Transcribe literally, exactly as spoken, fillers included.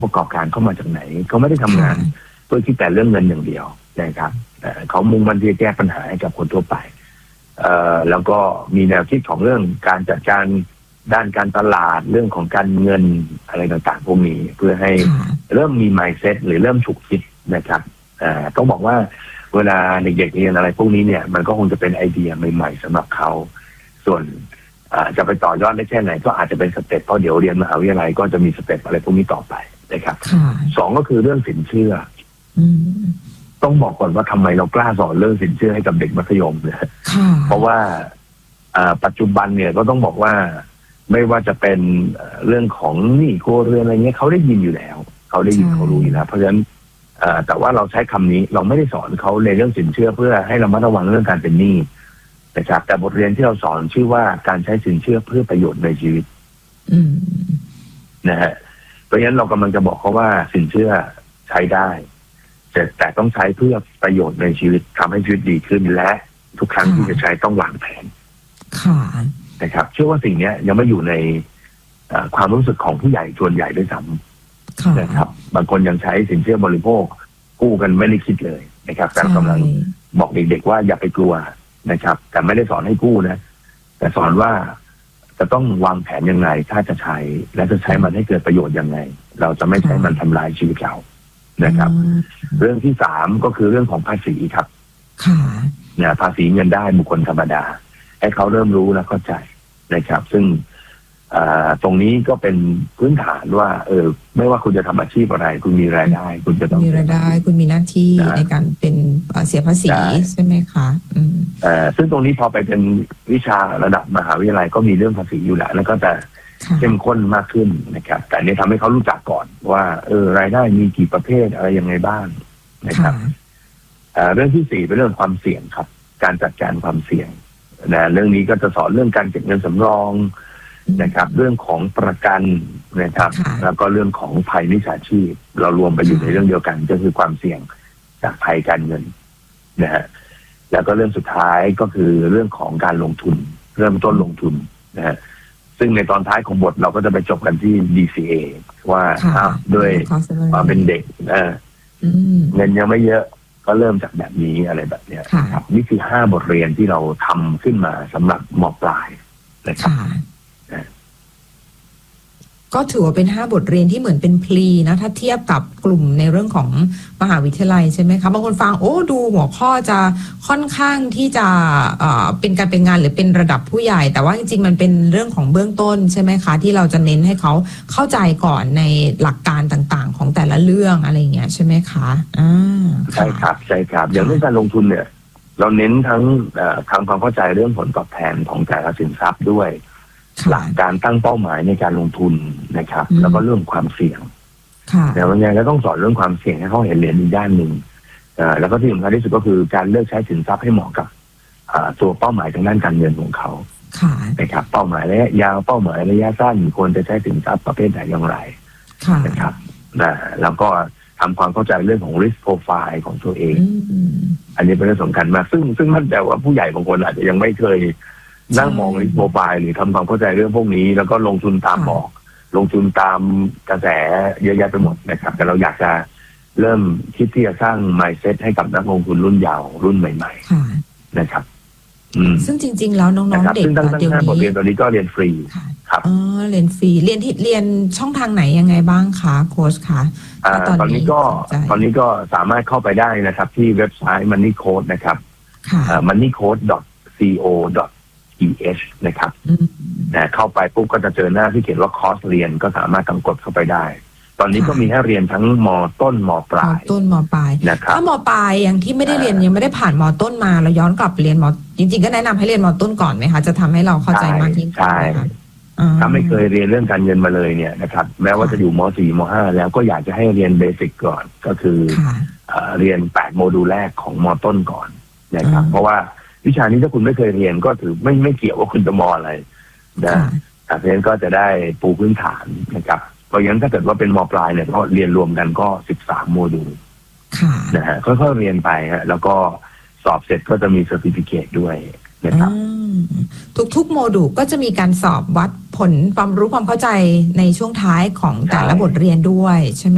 ประกอบการเข้ามาจากไหนเขาไม่ได้ทำงานเพื่อคิดแต่เรื่องเงินอย่างเดียวนะครับเขามุ่งมั่นที่จะแก้ปัญหาให้กับคนทั่วไปเอ่อแล้วก็มีแนวคิดของเรื่องการจัดการด้านการตลาดเรื่องของการเงินอะไรต่างๆพวกนี้เพื่อให้เริ่มมี mindset หรือเริ่มฉุกคิดนะครับเอ่อต้องบอกว่าเวลาเด็กๆเรียนอะไรพวกนี้เนี่ยมันก็คงจะเป็นไอเดียใหม่ๆสำหรับเขาส่วนจะไปต่อยอดได้แค่ไหนก็อาจจะเป็นสเต็ปเพราะเดี๋ยวเรียนมหาวิทยาลัยก็จะมีสเต็ปอะไรพวกนี้ต่อไปนะครับสองก็คือเรื่องสินเชื่อต้องบอกก่อนว่าทำไมเรากล้าสอนเรื่องสินเชื่อให้กับเด็กมัธยมเนี่ยเพราะว่าปัจจุบันเนี่ยก็ต้องบอกว่าไม่ว่าจะเป็นเรื่องของหนี้ครัวเรือนอะไรเงี้ยเขาได้ยินอยู่แล้วเขาได้ยินเขารู้อยู่แล้วเพราะฉะนั้นแต่ว่าเราใช้คำนี้เราไม่ได้สอนเขาในเรื่องสินเชื่อเพื่อให้เราระมัดระวังเรื่องการเป็นหนี้นะครับแต่บทเรียนที่เราสอนชื่อว่าการใช้สินเชื่อเพื่อประโยชน์ในชีวิตนะฮะเพราะฉะนั้นเรากำลังจะบอกเขาว่าสินเชื่อใช้ได้แต่แต่ต้องใช้เพื่อประโยชน์ในชีวิตทำให้ชีวิตดีขึ้นและทุกครั้งที่จะใช้ต้องวางแผนนะครับเชื่อว่าสิ่งนี้ยังไม่อยู่ในความรู้สึกของผู้ใหญ่ส่วนใหญ่ด้วยซ้ำนะครับบางคนยังใช้สินเชื่อบริโภคกู้กันไม่ได้คิดเลยนะครับแต่กำลังบอกเด็กๆว่าอย่าไปกลัวนะครับแต่ไม่ได้สอนให้กู้นะแต่สอนว่าจะต้องวางแผนยังไงถ้าจะใช้และจะใช้มันให้เกิดประโยชน์ยังไงเราจะไม่ใช้มันทำลายชีวิตเรานะครับเรื่องที่สามก็คือเรื่องของภาษีครับเนี่ยภาษีเงินได้บุคคลธรรมดาให้เขาเริ่มรู้และเข้าใจนะครับซึ่งตรงนี้ก็เป็นพื้นฐานว่าเออไม่ว่าคุณจะทำอาชีพอะไรคุณมีรายได้คุณจะต้องมีรายได้คุณมีหน้าที่ในการเป็นเสียภาษีใช่ไหมคะอืมซึ่งตรงนี้พอไปเป็นวิชาระดับมหาวิทยาลัยก็มีเรื่องภาษีอยู่แล้วแล้วก็จะเข้มข้นมากขึ้นนะครับแต่นี้ทำให้เขารู้จักก่อนว่าเออรายได้มีกี่ประเภทอะไรยังไงบ้างนะครับเรื่องที่สี่เป็นเรื่องความเสี่ยงครับการจัดการความเสี่ยงนะเรื่องนี้ก็จะสอนเรื่องการเก็บเงินสำรองนะครับเรื่องของประกันนะครับแล้วก็เรื่องของภัยมิจฉาชีพเรารวมไปอยู่ในเรื่องเดียวกันก็คือความเสี่ยงจากภัยการเงินนะฮะแล้วก็เรื่องสุดท้ายก็คือเรื่องของการลงทุนเริ่มต้นลงทุนนะฮะซึ่งในตอนท้ายของบทเราก็จะไปจบกันที่ ดี ซี เอ ว่าด้วยความเป็นเด็กเงินยังไม่เยอะก็เริ่มจากแบบนี้อะไรแบบนี้ครับนี่คือห้าบทเรียนที่เราทำขึ้นมาสำหรับม.ปลายนะครับก็ถือว่าเป็นห้าบทเรียนที่เหมือนเป็นพลีนะถ้าเทียบกับกลุ่มในเรื่องของมหาวิทยาลัยใช่ไหมคะบางคนฟังโอ้ดูหัวข้อจะค่อนข้างที่จะเอ่อเป็นการเป็นงานหรือเป็นระดับผู้ใหญ่แต่ว่าจริงๆมันเป็นเรื่องของเบื้องต้นใช่ไหมคะที่เราจะเน้นให้เขาเข้าใจก่อนในหลักการต่างๆของแต่ละเรื่องอะไรอย่างเงี้ยใช่ไหมคะอ่าใช่ครับใช่ครับอย่างเรื่องการลงทุนเนี่ยเราเน้นทั้งทำความเข้าใจเรื่องผลตอบแทนของแต่ละสินทรัพย์ด้วยหลักการตั้งเป้าหมายในการลงทุนนะครับแล้วก็เรื่องความเสี่ยงแต่วันนี้ก็ต้องสอนเรื่องความเสี่ยงให้เขาเห็นเหรียญอีกด้านหนึ่งแล้วก็ที่สำคัญที่สุดก็คือการเลือกใช้สินทรัพย์ให้เหมาะกับตัวเป้าหมายทางด้านการเงินของเขานะครับเป้าหมายระยะยาวเป้าหมายระยะสั้นควรจะใช้สินทรัพย์ประเภทไหนอย่างไรนะครับแล้วก็ทำความเข้าใจเรื่องของ risk profile ของตัวเองอันนี้เป็นเรื่องสำคัญมากซึ่งซึ่งมั่นใจว่าผู้ใหญ่บางคนอาจจะยังไม่เคยนั่งมองริสโปรไฟล์หรือทำความเข้าใจเรื่องพวกนี้แล้วก็ลงทุนตามบอกลงทุนตามกระแสเยอะแยะไปหมดนะครับแต่เราอยากจะเริ่มคิดที่จะสร้าง mindset ให้กับนักลงทุนรุ่นยาวรุ่นใหม่ๆนะครับซึ่งจริงๆแล้วน้องๆเด็กเดี๋ยวนี้บทเรียนตอนนี้ก็เรียนฟรีครับอ๋อเรียนฟรีเรียนที่เรียนช่องทางไหนยังไงบ้างคะโค้ชคะตอนนี้ก็ตอนนี้ก็สามารถเข้าไปได้นะครับที่เว็บไซต์ Money Code นะครับ มันนี่โค้ด ดอท ซี โอ ดอท ที เอช นะครับนะเข้าไปปุ๊บก็จะเจอหน้าที่เขียนว่าคอร์สเรียนก็สามารถกดเข้าไปได้ตอนนี้ก็มีให้เรียนทั้งม.ต้นม.ปลายต้นม.ปลายนะครับถ้าม.ปลายอย่างที่ไม่ได้เรียนยังไม่ได้ผ่านม.ต้นมาเราย้อนกลับไปเรียนม.จริงๆก็แนะนำให้เรียนม.ต้นก่อนไหมคะจะทำให้เราเข้าใจมากยิ่งขึ้นนะคะถ้าไม่เคยเรียนเรื่องการเงินมาเลยเนี่ยนะครับแม้ว่าจะอยู่ม.สี่ ม.ห้าแล้วก็อยากจะให้เรียนเบสิกก่อนก็คือเรียนแปดโมดูลแรกของม.ต้นก่อนนะครับเพราะว่าวิชานี้ถ้าคุณไม่เคยเรียนก็ถือไม่ไม่เกี่ยวว่าคุณจะม.อะไรนะเพราะฉะนั้นก็จะได้ปูพื้นฐานนะครับเพราะฉะนั้นถ้าเกิดว่าเป็นม.ปลายเนี่ยก็เรียนรวมกันก็สิบสามโมดูลนะฮะค่อยๆเรียนไปฮะแล้วก็สอบเสร็จก็จะมีเซอร์ติฟิเคตด้วยนะครับทุกๆโมดูลก็จะมีการสอบวัดผลความรู้ความเข้าใจในช่วงท้ายของแต่ละบทเรียนด้วยใช่ไหม